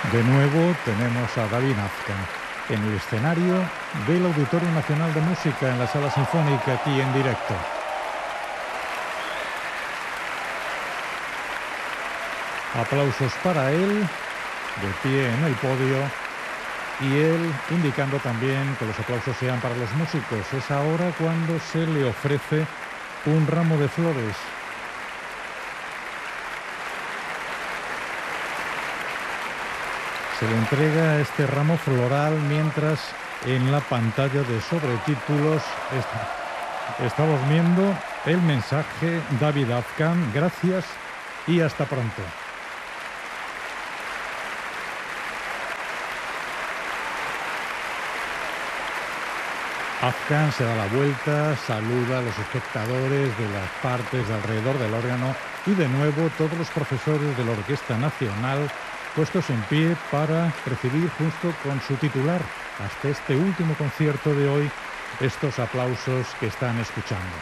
De nuevo tenemos a David Azcan en el escenario del Auditorio Nacional de Música en la Sala Sinfónica, aquí en directo. Aplausos para él, de pie en el podio, y él indicando también que los aplausos sean para los músicos. Es ahora cuando se le ofrece un ramo de flores. Se le entrega este ramo floral mientras en la pantalla de sobretítulos estamos viendo el mensaje: David Azcan, gracias y hasta pronto. Azcan se da la vuelta, saluda a los espectadores de las partes de alrededor del órgano y de nuevo todos los profesores de la Orquesta Nacional puestos en pie para recibir justo con su titular hasta este último concierto de hoy estos aplausos que están escuchando.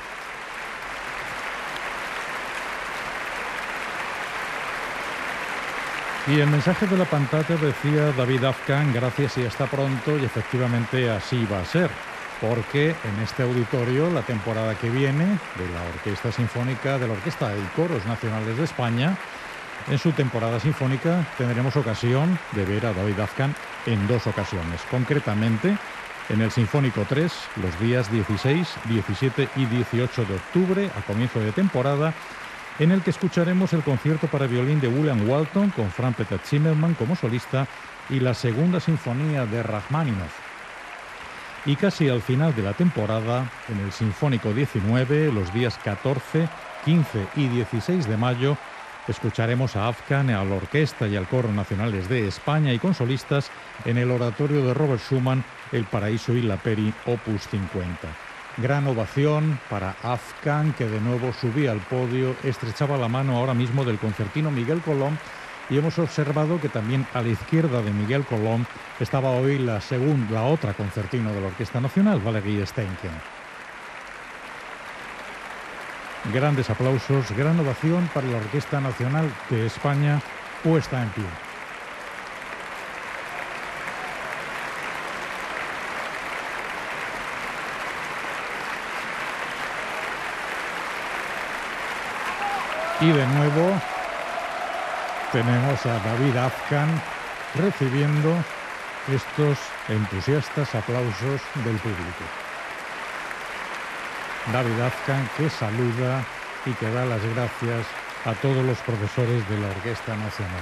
Y el mensaje de la pantalla decía David Azcan, gracias y hasta pronto, y efectivamente así va a ser, porque en este auditorio la temporada que viene de la Orquesta Sinfónica, de la Orquesta y Coros Nacionales de España, en su temporada sinfónica tendremos ocasión de ver a David Azcan en dos ocasiones, concretamente en el Sinfónico 3, los días 16, 17 y 18 de octubre, a comienzo de temporada, en el que escucharemos el concierto para violín de William Walton con Franz Peter Zimmermann como solista y la segunda sinfonía de Rachmaninoff. Y casi al final de la temporada, en el Sinfónico 19, los días 14, 15 y 16 de mayo, escucharemos a Azcan, a la orquesta y al coro nacionales de España y con solistas en el oratorio de Robert Schumann, El Paraíso y la Peri, Opus 50. Gran ovación para Azcan, que de nuevo subía al podio, estrechaba la mano ahora mismo del concertino Miguel Colom, y hemos observado que también a la izquierda de Miguel Colom estaba hoy la otra concertino de la Orquesta Nacional, Valerie Steinken. Grandes aplausos, gran ovación para la Orquesta Nacional de España, puesta en pie. Y de nuevo tenemos a David Azcan recibiendo estos entusiastas aplausos del público. David Azcan, que saluda y que da las gracias a todos los profesores de la Orquesta Nacional.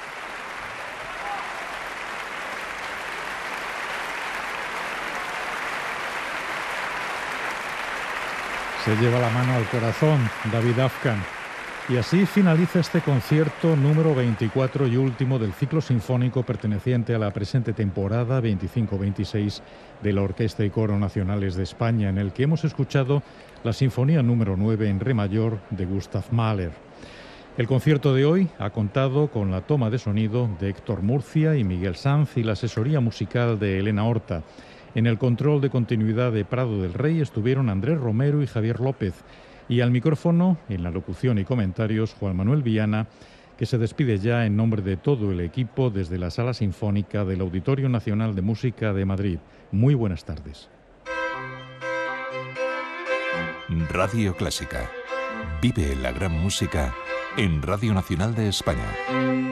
Se lleva la mano al corazón David Azcan. Y así finaliza este concierto número 24 y último del ciclo sinfónico perteneciente a la presente temporada 25-26 de la Orquesta y Coro Nacionales de España, en el que hemos escuchado la Sinfonía número 9 en re mayor de Gustav Mahler. El concierto de hoy ha contado con la toma de sonido de Héctor Murcia y Miguel Sanz y la asesoría musical de Elena Horta. En el control de continuidad de Prado del Rey estuvieron Andrés Romero y Javier López. Y al micrófono, en la locución y comentarios, Juan Manuel Viana, que se despide ya en nombre de todo el equipo desde la Sala Sinfónica del Auditorio Nacional de Música de Madrid. Muy buenas tardes. Radio Clásica. Vive la gran música en Radio Nacional de España.